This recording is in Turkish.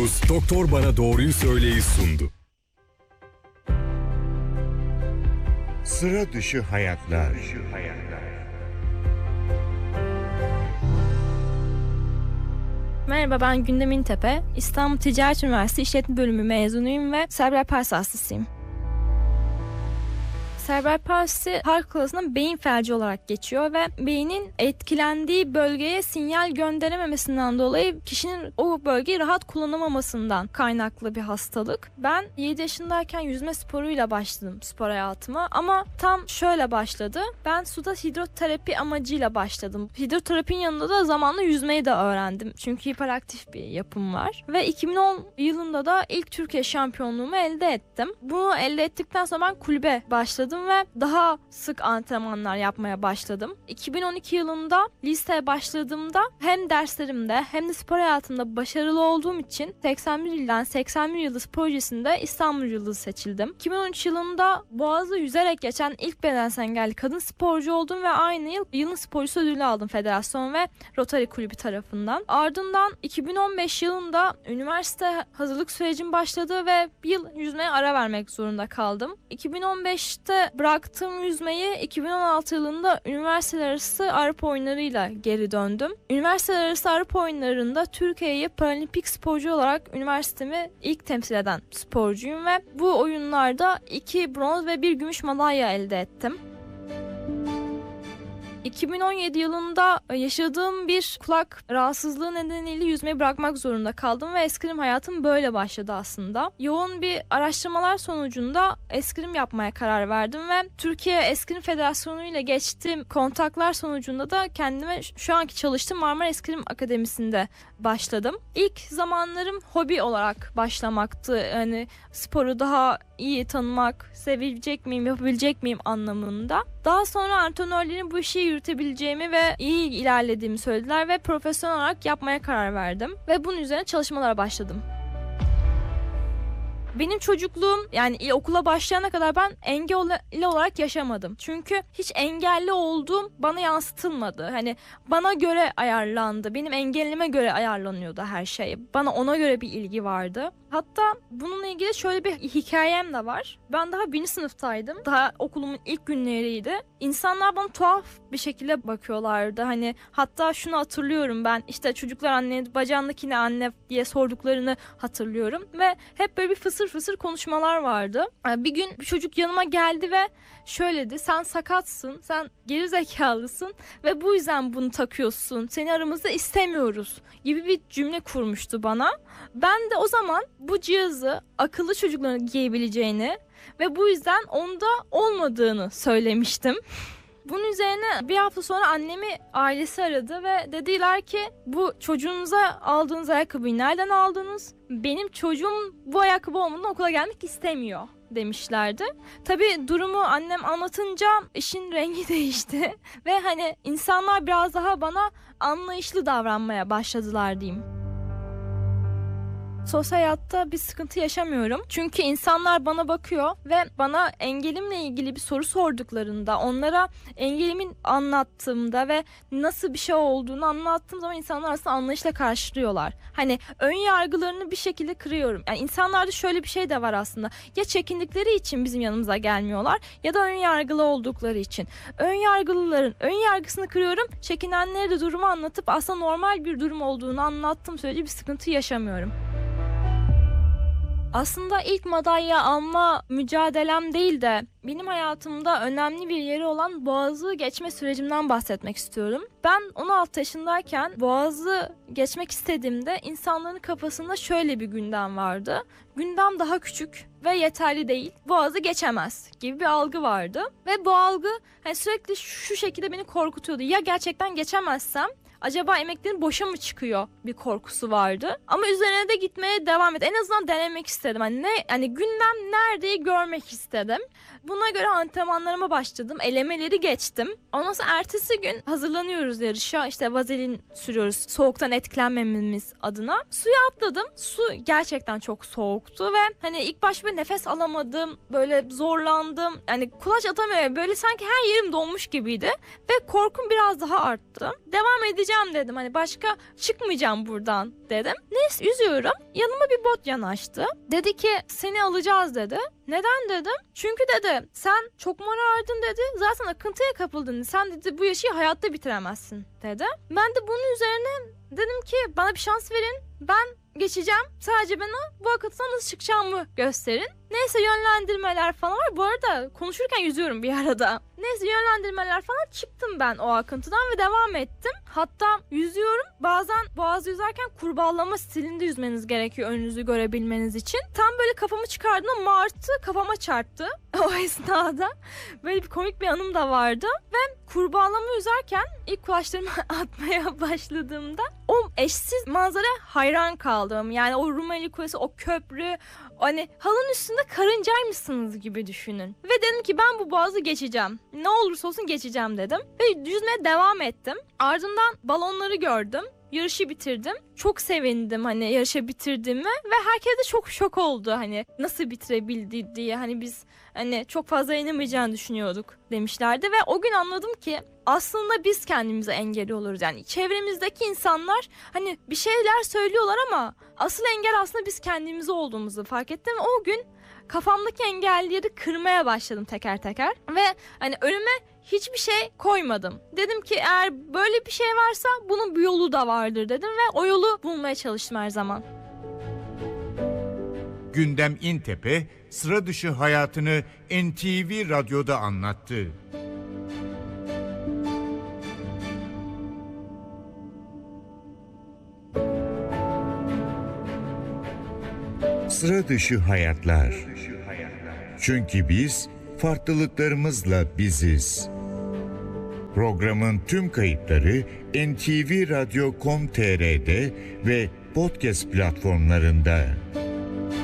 Yavuz Doktor Bana Doğruyu Söyleyi sundu. Sıra dışı hayatlar. Merhaba, ben Gündem İntepe. İstanbul Ticaret Üniversitesi İşletme Bölümü mezunuyum ve serebral palsi hastasıyım. Serebral palsi halk arasında beyin felci olarak geçiyor ve beynin etkilendiği bölgeye sinyal gönderememesinden dolayı kişinin o bölgeyi rahat kullanamamasından kaynaklı bir hastalık. Ben 7 yaşındayken yüzme sporuyla başladım spor hayatıma ama tam şöyle başladı. Ben suda hidroterapi amacıyla başladım. Hidroterapinin yanında da zamanla yüzmeyi de öğrendim. Çünkü hiperaktif bir yapım var. Ve 2010 yılında da ilk Türkiye şampiyonluğumu elde ettim. Bunu elde ettikten sonra ben kulübe başladım ve daha sık antrenmanlar yapmaya başladım. 2012 yılında liseye başladığımda hem derslerimde hem de spor hayatımda başarılı olduğum için 81 ilden 81 yıldız projesinde İstanbul Yıldızı seçildim. 2013 yılında Boğaz'ı yüzerek geçen ilk bedensel engelli kadın sporcu oldum ve aynı yıl yılın sporcusu ödülü aldım federasyon ve Rotary Kulübü tarafından. Ardından 2015 yılında üniversite hazırlık sürecim başladı ve bir yıl yüzmeye ara vermek zorunda kaldım. 2015'te bıraktığım yüzmeyi 2016 yılında üniversiteler arası Avrupa oyunlarıyla geri döndüm. Üniversiteler arası Avrupa oyunlarında Türkiye'yi paralimpik sporcu olarak üniversitemi ilk temsil eden sporcuyum ve bu oyunlarda 2 bronz ve 1 gümüş madalya elde ettim. 2017 yılında yaşadığım bir kulak rahatsızlığı nedeniyle yüzmeyi bırakmak zorunda kaldım ve eskrim hayatım böyle başladı aslında. Yoğun bir araştırmalar sonucunda eskrim yapmaya karar verdim ve Türkiye Eskrim Federasyonu ile geçtiğim kontaklar sonucunda da kendime şu anki çalıştığım Marmara Eskrim Akademisi'nde başladım. İlk zamanlarım hobi olarak başlamaktı. Yani sporu daha iyi tanımak, sevebilecek miyim, yapabilecek miyim anlamında. Daha sonra antrenörlerin bu işi yürütebileceğimi ve iyi ilerlediğimi söylediler ve profesyonel olarak yapmaya karar verdim. Ve bunun üzerine çalışmalara başladım. Benim çocukluğum, yani okula başlayana kadar ben engelli olarak yaşamadım. Çünkü hiç engelli olduğum bana yansıtılmadı. Hani bana göre ayarlandı. Benim engelime göre ayarlanıyordu her şey. Bana ona göre bir ilgi vardı. Hatta bununla ilgili şöyle bir hikayem de var. Ben daha 1. sınıftaydım. Daha okulumun ilk günleriydi. İnsanlar bana tuhaf bir şekilde bakıyorlardı. Hani hatta şunu hatırlıyorum ben. İşte çocuklar anne, bacağındaki ne anne diye sorduklarını hatırlıyorum. Ve hep böyle bir fısır fısır konuşmalar vardı. Bir gün bir çocuk yanıma geldi ve şöyle dedi. Sen sakatsın, sen gerizekalısın ve bu yüzden bunu takıyorsun. Seni aramızda istemiyoruz gibi bir cümle kurmuştu bana. Ben de o zaman bu cihazı akıllı çocukların giyebileceğini ve bu yüzden onda olmadığını söylemiştim. Bunun üzerine bir hafta sonra annemi ailesi aradı ve dediler ki bu çocuğunuza aldığınız ayakkabıyı nereden aldınız? Benim çocuğum bu ayakkabı olmadan okula gelmek istemiyor demişlerdi. Tabii durumu annem anlatınca işin rengi değişti ve hani insanlar biraz daha bana anlayışlı davranmaya başladılar diyeyim. Sosyal hayatta bir sıkıntı yaşamıyorum. Çünkü insanlar bana bakıyor ve bana engelimle ilgili bir soru sorduklarında, onlara engelimin anlattığımda ve nasıl bir şey olduğunu anlattığım zaman insanlar aslında anlayışla karşılıyorlar. Hani ön yargılarını bir şekilde kırıyorum. Yani insanlarda şöyle bir şey de var aslında. Ya çekindikleri için bizim yanımıza gelmiyorlar ya da ön yargılı oldukları için. Ön yargılıların ön yargısını kırıyorum. Çekinenlere de durumu anlatıp aslında normal bir durum olduğunu anlattığım sürece bir sıkıntı yaşamıyorum. Aslında ilk madalya alma mücadelem değil de benim hayatımda önemli bir yeri olan Boğaz'ı geçme sürecimden bahsetmek istiyorum. Ben 16 yaşındayken Boğaz'ı geçmek istediğimde insanların kafasında şöyle bir gündem vardı. Gündem daha küçük ve yeterli değil. Boğaz'ı geçemez gibi bir algı vardı. Ve bu algı sürekli şu şekilde beni korkutuyordu. Ya gerçekten geçemezsem? Acaba emeklerim boşa mı çıkıyor bir korkusu vardı. Ama üzerine de gitmeye devam et. En azından denemek istedim. Hani gündem neredeyi görmek istedim. Buna göre antrenmanlarıma başladım. Elemeleri geçtim. Ondan sonra ertesi gün hazırlanıyoruz yarışa. İşte vazelin sürüyoruz soğuktan etkilenmememiz adına. Suya atladım. Su gerçekten çok soğuktu ve hani ilk başta nefes alamadım. Böyle zorlandım. Yani kulaç atamıyorum. Böyle sanki her yerim donmuş gibiydi. Ve korkum biraz daha arttı. Devam edeceğim yüzeceğim dedim. Hani başka çıkmayacağım buradan dedim. Neyse yüzüyorum. Yanıma bir bot yanaştı. Dedi ki seni alacağız dedi. Neden dedim? Çünkü dedi sen çok morardın dedi. Zaten akıntıya kapıldın. Sen dedi bu yaşı hayatta bitiremezsin dedi. Ben de bunun üzerine dedim ki bana bir şans verin. Ben geçeceğim. Sadece bana bu akıntıdan nasıl çıkacağımı gösterin. Neyse yönlendirmeler falan var. Bu arada konuşurken yüzüyorum bir arada. Neyse yönlendirmeler falan çıktım ben o akıntıdan ve devam ettim. Hatta yüzüyorum. Bazen boğazı yüzerken kurbağalama stilinde yüzmeniz gerekiyor önünüzü görebilmeniz için. Tam böyle kafamı çıkardığımda martı kafama çarptı. O esnada böyle bir komik bir anım da vardı. Ve kurbağalama yüzerken ilk kulaçlarımı atmaya başladığımda o eşsiz manzaraya hayran kaldım. Yani o Rumeli Kulesi, o köprü, hani halının üstünde karıncaymışsınız gibi düşünün. Ve dedim ki ben bu boğazı geçeceğim. Ne olursa olsun geçeceğim dedim. Ve yüzmeye devam ettim. Ardından balonları gördüm. Yarışı bitirdim. Çok sevindim hani yarışı bitirdiğimi ve herkes de çok şok oldu hani nasıl bitirebildi diye. Hani biz hani çok fazla yenemeyeceğini düşünüyorduk demişlerdi ve o gün anladım ki aslında biz kendimize engel oluruz. Yani çevremizdeki insanlar hani bir şeyler söylüyorlar ama asıl engel aslında biz kendimiz olduğumuzu fark ettim. O gün kafamdaki engelleri kırmaya başladım teker teker ve hani önüme hiçbir şey koymadım. Dedim ki eğer böyle bir şey varsa bunun bir yolu da vardır dedim ve o yolu bulmaya çalıştım her zaman. Gündem İntepe, sıra dışı hayatını NTV Radyo'da anlattı. Sıra dışı hayatlar. Çünkü biz farklılıklarımızla biziz. Programın tüm kayıtları ntvradio.com.tr'de ve podcast platformlarında.